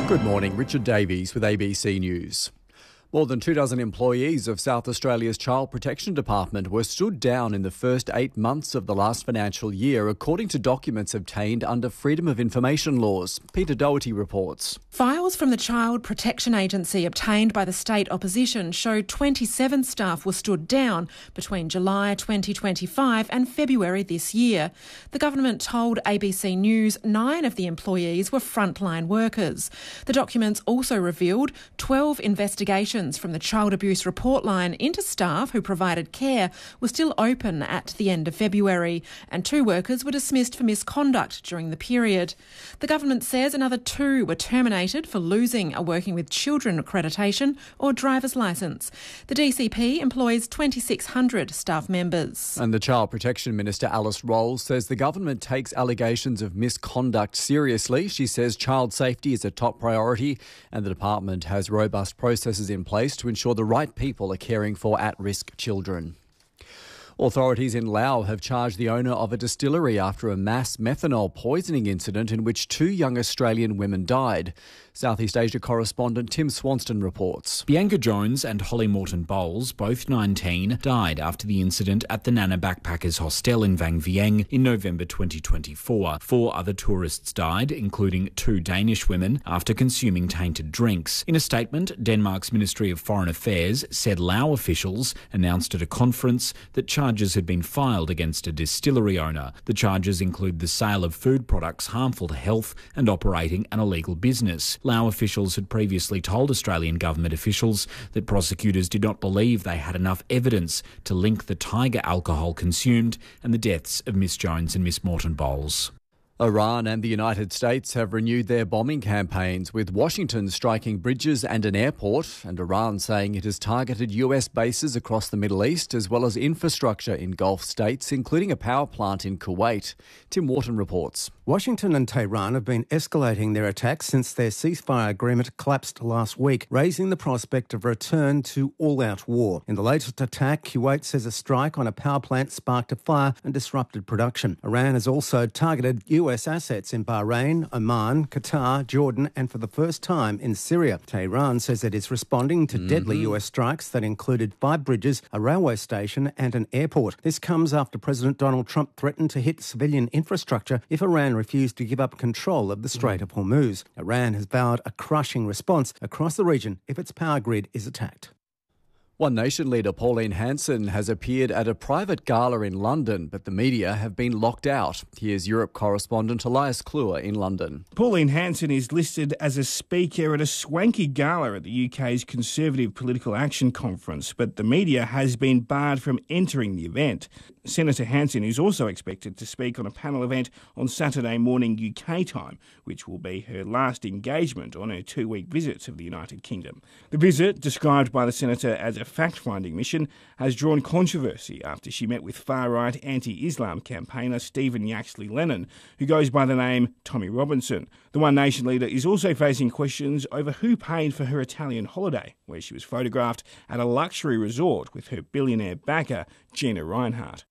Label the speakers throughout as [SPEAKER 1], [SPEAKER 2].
[SPEAKER 1] Good morning, Richard Davies with ABC News. More than 24 employees of South Australia's Child Protection Department were stood down in the first 8 months of the last financial year, according to documents obtained under Freedom of Information laws. Peter Doherty reports.
[SPEAKER 2] Files from the Child Protection Agency obtained by the state opposition show 27 staff were stood down between July 2025 and February this year. The government told ABC News 9 of the employees were frontline workers. The documents also revealed 12 investigations from the Child Abuse Report Line into staff who provided care were still open at the end of February, and 2 workers were dismissed for misconduct during the period. The government says another 2 were terminated for losing a Working with Children accreditation or driver's licence. The DCP employs 2,600 staff members.
[SPEAKER 1] And the Child Protection Minister Alice Rolls says the government takes allegations of misconduct seriously. She says child safety is a top priority and the department has robust processes in place to ensure the right people are caring for at-risk children. Authorities in Laos have charged the owner of a distillery after a mass methanol poisoning incident in which 2 young Australian women died. Southeast Asia correspondent Tim Swanston reports.
[SPEAKER 3] Bianca Jones and Holly Morton Bowles, both 19, died after the incident at the Nana Backpackers Hostel in Vang Vieng in November 2024. 4 other tourists died, including 2 Danish women, after consuming tainted drinks. In a statement, Denmark's Ministry of Foreign Affairs said Lao officials announced at a conference that charges had been filed against a distillery owner. The charges include the sale of food products harmful to health and operating an illegal business. Lao officials had previously told Australian government officials that prosecutors did not believe they had enough evidence to link the Tiger alcohol consumed and the deaths of Miss Jones and Miss Morton Bowles.
[SPEAKER 1] Iran and the United States have renewed their bombing campaigns, with Washington striking bridges and an airport, and Iran saying it has targeted US bases across the Middle East as well as infrastructure in Gulf states, including a power plant in Kuwait. Tim Wharton reports.
[SPEAKER 4] Washington and Tehran have been escalating their attacks since their ceasefire agreement collapsed last week, raising the prospect of a return to all-out war. In the latest attack, Kuwait says a strike on a power plant sparked a fire and disrupted production. Iran has also targeted US assets in Bahrain, Oman, Qatar, Jordan and for the first time in Syria. Tehran says it is responding to deadly US strikes that included 5 bridges, a railway station and an airport. This comes after President Donald Trump threatened to hit civilian infrastructure if Iran refused to give up control of the Strait of Hormuz. Iran has vowed a crushing response across the region if its power grid is attacked.
[SPEAKER 1] One Nation leader Pauline Hanson has appeared at a private gala in London, but the media have been locked out. Here's Europe correspondent Elias Kluwer in London.
[SPEAKER 5] Pauline Hanson is listed as a speaker at a swanky gala at the UK's Conservative Political Action Conference, but the media has been barred from entering the event. Senator Hanson is also expected to speak on a panel event on Saturday morning UK time, which will be her last engagement on her 2-week visit to the United Kingdom. The visit, described by the Senator as a fact-finding mission, has drawn controversy after she met with far-right anti-Islam campaigner Stephen Yaxley Lennon, who goes by the name Tommy Robinson. The One Nation leader is also facing questions over who paid for her Italian holiday, where she was photographed at a luxury resort with her billionaire backer, Gina Rinehart.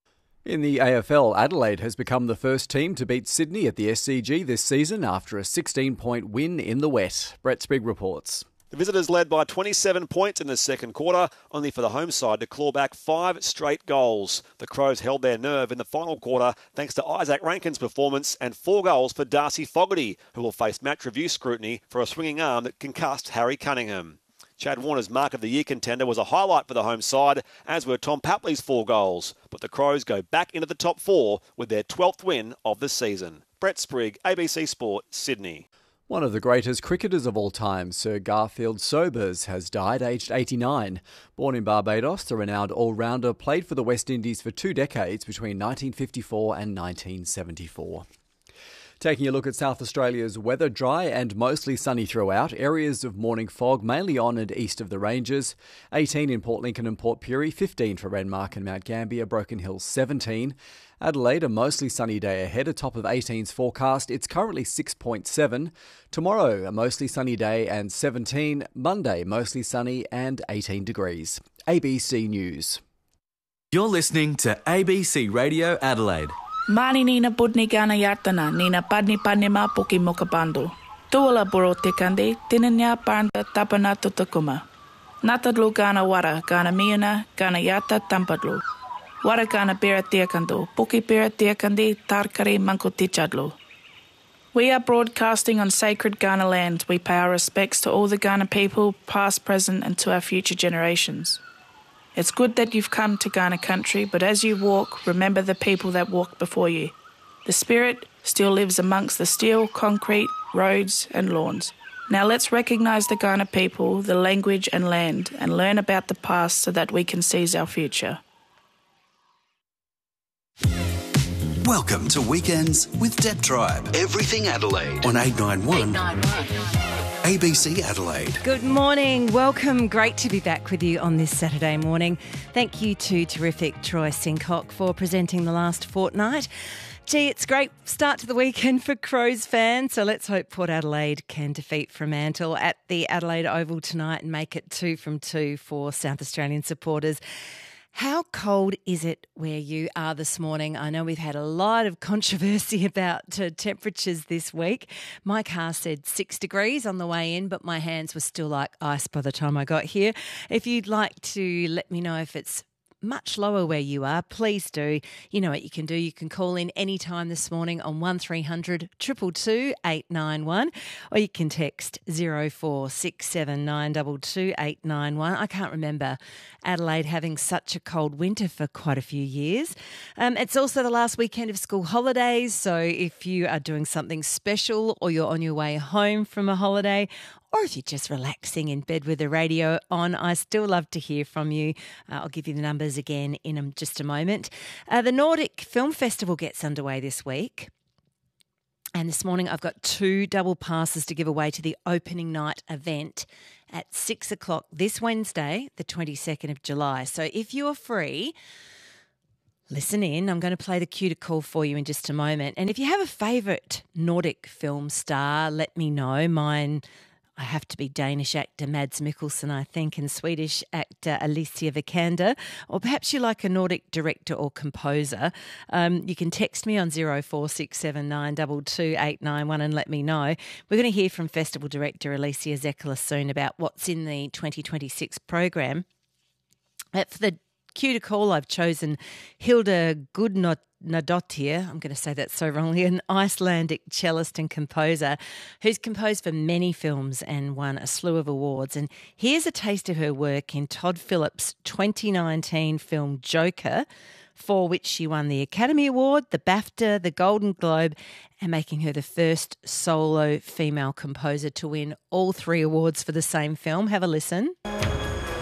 [SPEAKER 1] In the AFL, Adelaide has become the first team to beat Sydney at the SCG this season after a 16-point win in the wet. Brett Sprigg reports.
[SPEAKER 6] The visitors led by 27 points in the second quarter, only for the home side to claw back 5 straight goals. The Crows held their nerve in the final quarter thanks to Isaac Rankin's performance and 4 goals for Darcy Fogarty, who will face match review scrutiny for a swinging arm that concussed Harry Cunningham. Chad Warner's Mark of the Year contender was a highlight for the home side, as were Tom Papley's 4 goals. But the Crows go back into the top 4 with their 12th win of the season. Brett Sprigg, ABC Sport, Sydney.
[SPEAKER 1] One of the greatest cricketers of all time, Sir Garfield Sobers, has died aged 89. Born in Barbados, the renowned all-rounder played for the West Indies for 2 decades between 1954 and 1974. Taking a look at South Australia's weather, dry and mostly sunny throughout. Areas of morning fog mainly on and east of the ranges. 18 in Port Lincoln and Port Pirie, 15 for Renmark and Mount Gambier, Broken Hill 17. Adelaide, a mostly sunny day ahead, a top of 18's forecast. It's currently 6.7. Tomorrow, a mostly sunny day and 17. Monday, mostly sunny and 18 degrees. ABC News.
[SPEAKER 7] You're listening to ABC Radio Adelaide.
[SPEAKER 8] Mani nina putni kana yartana, nina padni padni ma puki mokapandu. Tuola boro tekandi, tinanya parnta tapana tutakuma. Natadlu gana wara, gana miuna, gana yata tampadlu. Wara gana bera tekando, puki bera tekandi, tarkari mankotichadlu. We are broadcasting on sacred Ghana land. We pay our respects to all the Ghana people, past, present, and to our future generations. It's good that you've come to Ghana country, but as you walk, remember the people that walked before you. The spirit still lives amongst the steel, concrete, roads and lawns. Now let's recognise the Ghana people, the language and land, and learn about the past so that we can seize our future.
[SPEAKER 9] Welcome to Weekends with Deb Tribe. Everything Adelaide on 891. ABC Adelaide.
[SPEAKER 10] Good morning. Welcome. Great to be back with you on this Saturday morning. Thank you to terrific Troy Sincock for presenting the last fortnight. Gee, it's a great start to the weekend for Crows fans, so let's hope Port Adelaide can defeat Fremantle at the Adelaide Oval tonight and make it 2 from 2 for South Australian supporters. How cold is it where you are this morning? I know we've had a lot of controversy about temperatures this week. My car said 6 degrees on the way in, but my hands were still like ice by the time I got here. If you'd like to let me know if it's much lower where you are, please do. You know what you can do. You can call in any time this morning on 1300 222 891, or you can text 0467922891. I can't remember Adelaide having such a cold winter for quite a few years. It's also the last weekend of school holidays, so if you are doing something special or you're on your way home from a holiday, or if you're just relaxing in bed with the radio on, I still love to hear from you. I'll give you the numbers again in just a moment. The Nordic Film Festival gets underway this week. And this morning I've got 2 double passes to give away to the opening night event at 6 o'clock this Wednesday, the 22nd of July. So if you're free, listen in. I'm going to play the cue to call for you in just a moment. And if you have a favourite Nordic film star, let me know. Mine, I have to be Danish actor Mads Mikkelsen, I think, and Swedish actor Alicia Vikander, or perhaps you like a Nordic director or composer. You can text me on 0467922891 and let me know. We're going to hear from Festival Director Alicia Zekala soon about what's in the 2026 program. For the cue to call, I've chosen Hilda Gudnadottir. I'm going to say that so wrongly, an Icelandic cellist and composer who's composed for many films and won a slew of awards. And here's a taste of her work in Todd Phillips' 2019 film Joker, for which she won the Academy Award, the BAFTA, the Golden Globe, and making her the first solo female composer to win all 3 awards for the same film. Have a listen.